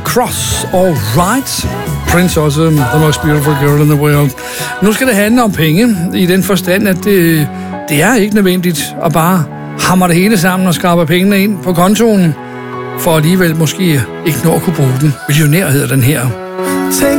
Cross, All Right. Prince også, The Most Beautiful Girl in the World. Nu skal det handle om penge, i den forstand, at det er ikke nødvendigt at bare hamre det hele sammen og skrabe pengene ind på kontoen, for alligevel måske ikke nå at kunne bruge den. Millionær hedder den her.